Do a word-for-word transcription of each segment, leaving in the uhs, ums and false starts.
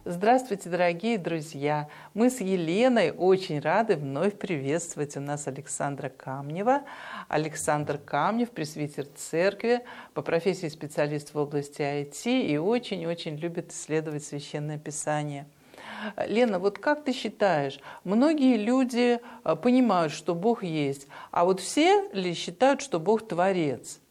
Здравствуйте, дорогие друзья! Мы с Еленой очень рады вновь приветствовать у нас Александра Камнева. Александр Камнев, пресвитер церкви, по профессии специалист в области ай ти и очень-очень любит исследовать Священное Писание. Лена, вот как ты считаешь, многие люди понимают, что Бог есть, а вот все ли считают, что Бог творец?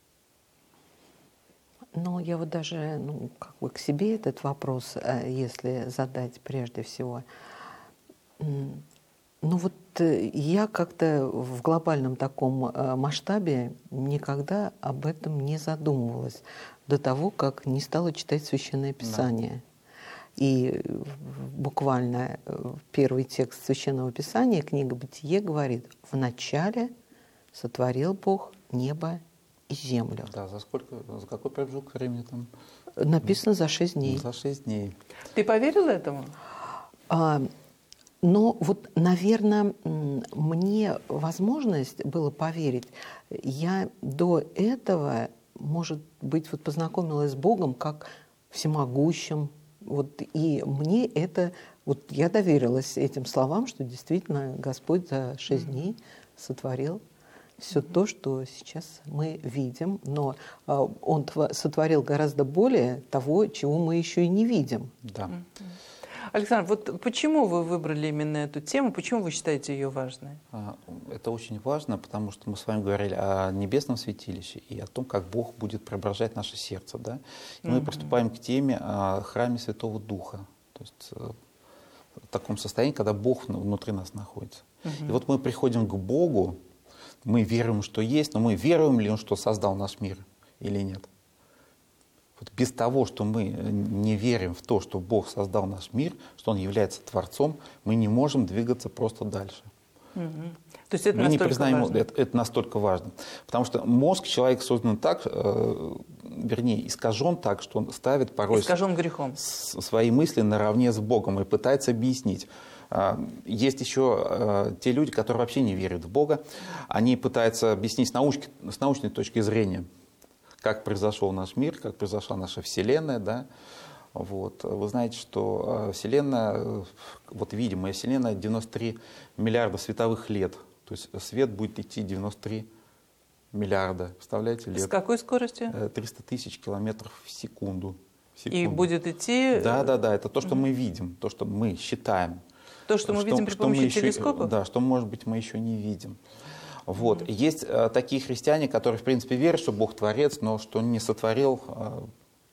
Ну, я вот даже ну, как бы к себе этот вопрос, если задать прежде всего. Ну вот я как-то в глобальном таком масштабе никогда об этом не задумывалась до того, как не стала читать Священное Писание. Да. И буквально первый текст Священного Писания, книга «Бытие» говорит: «Вначале сотворил Бог небо и землю». Да, за сколько, за какой промежуток времени там? Написано за шесть дней. За шесть дней. Ты поверил этому? А, но вот, наверное, мне возможность было поверить. Я до этого, может быть, вот познакомилась с Богом как всемогущим. Вот, и мне это, вот я доверилась этим словам, что действительно Господь за шесть дней сотворил все mm-hmm. то, что сейчас мы видим, но а, Он сотворил гораздо более того, чего мы еще и не видим. Да. Mm-hmm. Александр, вот почему вы выбрали именно эту тему, почему вы считаете ее важной? Это очень важно, потому что мы с вами говорили о небесном святилище и о том, как Бог будет преображать наше сердце. Да? И mm-hmm. мы приступаем к теме о храме Святого Духа, то есть в таком состоянии, когда Бог внутри нас находится. Mm-hmm. И вот мы приходим к Богу, мы веруем, что есть, но мы веруем ли Он, что создал наш мир или нет? Вот без того, что мы не верим в то, что Бог создал наш мир, что Он является Творцом, мы не можем двигаться просто дальше. Угу. То есть это мы настолько не признаем, важно? Это, это настолько важно. Потому что мозг человека создан так, э, вернее, искажен так, что он ставит порой искажен грехом. С, свои мысли наравне с Богом и пытается объяснить. Есть еще те люди, которые вообще не верят в Бога. Они пытаются объяснить с, науч... с научной точки зрения, как произошел наш мир, как произошла наша Вселенная. Да? Вот. Вы знаете, что Вселенная, вот видимая Вселенная, девяносто три миллиарда световых лет. То есть свет будет идти девяносто три миллиарда. Представляете, лет? С какой скоростью? триста тысяч километров в секунду. в секунду. И будет идти... Да, да, да. Это то, что угу. мы видим, то, что мы считаем. То, что мы что, видим при помощи телескопа? Да, что, может быть, мы еще не видим. Вот. Mm-hmm. Есть а, такие христиане, которые, в принципе, верят, что Бог творец, но что не сотворил а,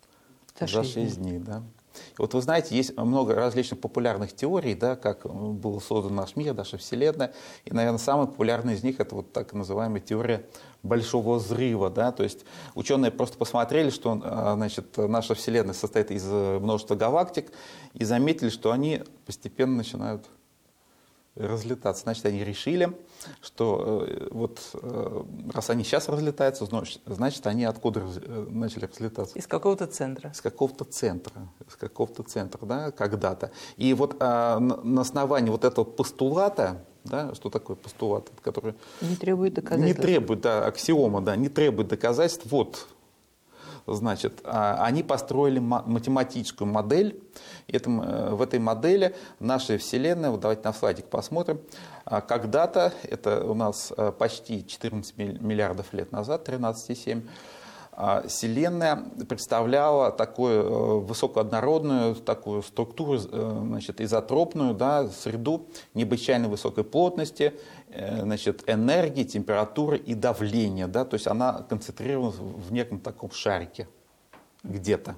за шесть дней. Да. И вот вы знаете, есть много различных популярных теорий, да, как был создан наш мир, наша Вселенная. И, наверное, самая популярная из них — это вот так называемая теория Большого взрыва. Да. То есть ученые просто посмотрели, что значит, наша Вселенная состоит из множества галактик, и заметили, что они постепенно начинают разлетаться. Значит, они решили, что э, вот э, раз они сейчас разлетаются, значит, значит они откуда раз, э, начали разлетаться? Из какого-то центра. Из какого-то центра. Из какого-то центра, да, когда-то. И вот э, на, на основании вот этого постулата, да, что такое постулат, который... Не требует доказательств. Не требует, да, аксиома, да, не требует доказательств. Вот, значит, они построили математическую модель. И это, в этой модели наша Вселенная, вот давайте на слайдик посмотрим, когда-то, это у нас почти четырнадцать миллиардов лет назад, тринадцать целых семь десятых, Вселенная представляла такую высокооднородную такую структуру, значит, изотропную, да, среду необычайно высокой плотности, значит, энергии, температуры и давления. Да, то есть она концентрировалась в неком таком шарике где-то,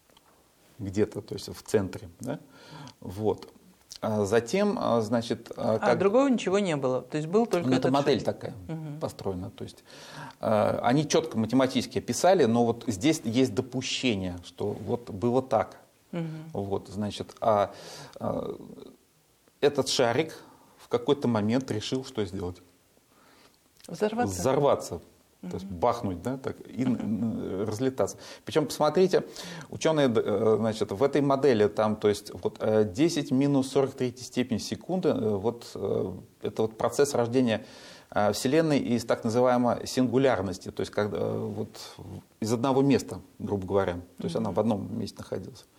где-то, то есть в центре. Да, вот. Затем, значит... А как... другого ничего не было? То есть был только ну, этот это модель шарик. такая угу. построена. То есть, э, они четко математически описали, но вот здесь есть допущение, что вот было так. Угу. Вот, значит, а, а этот шарик в какой-то момент решил, что сделать? Взорваться. Взорваться. Uh-huh. То есть бахнуть, да, так, и uh-huh. разлетаться. Причем, посмотрите, ученые, значит, в этой модели, там, то есть вот, десять минус сорок третьей степени секунды, вот, это вот процесс рождения Вселенной из так называемой сингулярности, то есть когда, вот, из одного места, грубо говоря, то есть uh-huh. она в одном месте находилась.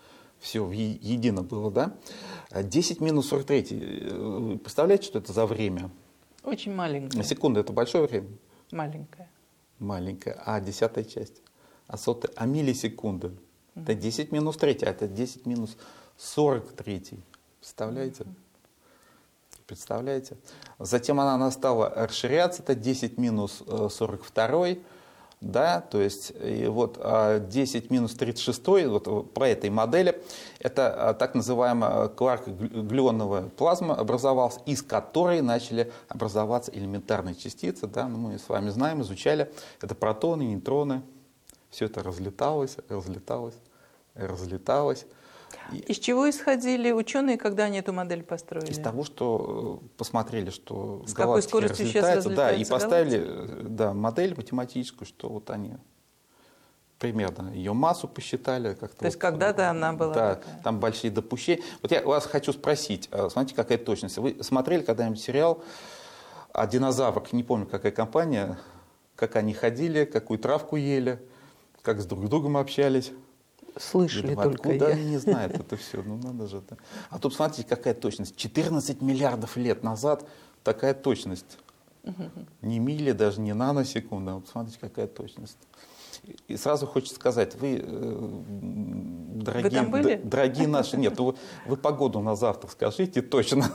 все едино было, да? десять минус сорок три. Представляете, что это за время? Очень маленькое. Секунда — это большое время? Маленькое. Маленькая, а десятая часть, а сотая, а миллисекунда. Mm-hmm. Это десять минус три, а это десять минус сорок три. Представляете? Mm-hmm. Представляете? Затем она, она стала расширяться, это десять минус сорок два, да, то есть и вот десять минус тридцать шесть, вот по этой модели, это так называемая кварк-глюоновая плазма образовалась, из которой начали образоваться элементарные частицы, да, ну, мы с вами знаем, изучали, это протоны, нейтроны, все это разлеталось, разлеталось, разлеталось. Из чего исходили ученые, когда они эту модель построили? Из того, что посмотрели, что с какой скоростью сейчас разлетаются, да, и поставили галактики? Да, модель математическую, что вот они примерно ее массу посчитали. Как-то То есть вот, когда-то она была да, такая. Там большие допущения. Вот я вас хочу спросить, смотрите, какая точность. Вы смотрели когда-нибудь сериал о динозаврах, не помню, какая компания, как они ходили, какую травку ели, как с друг другом общались? Слышали думаю, только откуда я. они не знают это все? Ну надо же. Да. А тут смотрите, какая точность. четырнадцать миллиардов лет назад такая точность. Не мили, даже не наносекунда. Вот смотрите, какая точность. И сразу хочется сказать, вы, дорогие, вы там были? Д, дорогие наши, нет, вы, вы погоду на завтра скажите точно.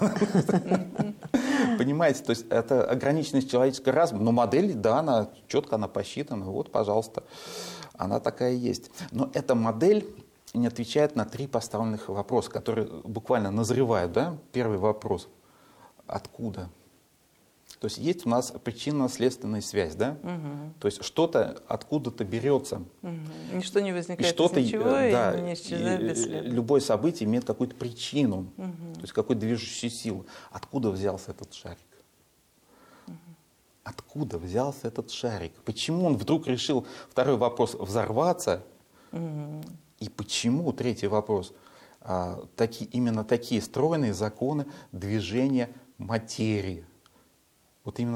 Понимаете, то есть это ограниченность человеческого разума. Но модель, да, она четко, она посчитана. Вот, пожалуйста. Она такая есть. Но эта модель не отвечает на три поставленных вопроса, которые буквально назревают. Да? Первый вопрос. Откуда? То есть есть у нас причинно-следственная связь. Да? Угу. То есть что-то откуда-то берется. Угу. Ничто не возникает что-то, из ничего, да, и не исчезает бесследно. Любое событие имеет какую-то причину, угу. то есть какую-то движущую силу. Откуда взялся этот шарик? Откуда взялся этот шарик? Почему он вдруг решил, второй вопрос, взорваться? Угу. И почему, третий вопрос, а, таки, именно такие стройные законы движения материи? Вот именно